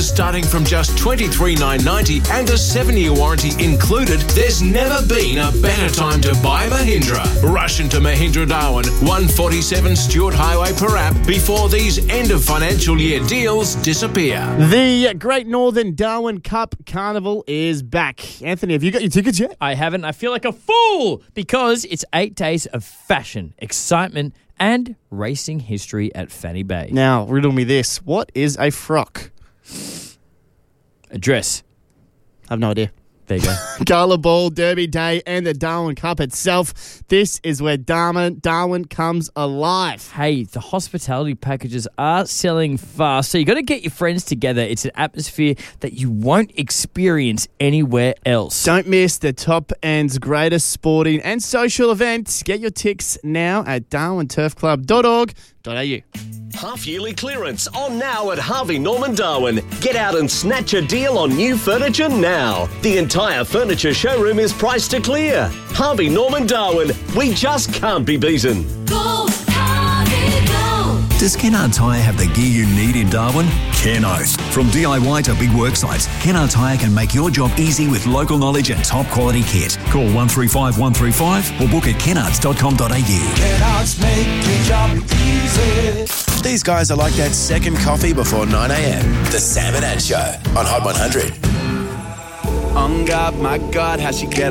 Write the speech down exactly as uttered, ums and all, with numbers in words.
Starting from just twenty-three thousand nine hundred ninety and a seven-year warranty included, there's never been a better time to buy Mahindra. Rush into Mahindra Darwin, one forty-seven Stewart Highway, Parap, before these end-of-financial year deals disappear. The Great Northern Darwin Cup Carnival is back. Anthony, have you got your tickets yet? I haven't. I feel like a fool because it's eight days of fashion, excitement, and racing history at Fanny Bay. Now, riddle me this. What is a frock? A dress. I have no idea. There you go. Gala Ball, Derby Day, and the Darwin Cup itself. This is where Darwin, Darwin comes alive. Hey, the hospitality packages are selling fast, so you got to get your friends together. It's an atmosphere that you won't experience anywhere else. Don't miss the top end's greatest sporting and social events. Get your tickets now at darwin turf club dot org dot a u. Half-yearly clearance on now at Harvey Norman Darwin. Get out and snatch a deal on new furniture now. The entire furniture showroom is priced to clear. Harvey Norman Darwin. We just can't be beaten. Go, Harvey, go! Does Kennard Tyre have the gear you need in Darwin? Kennos. From D I Y to big work sites, Kennard Tyre can make your job easy with local knowledge and top quality kit. Call one three five one three five or book at kennards dot com dot a u. Kennards make your job easy. These guys are like that second coffee before nine a.m. The Sam and Ant Show on Hot one hundred. On God, my God, how she get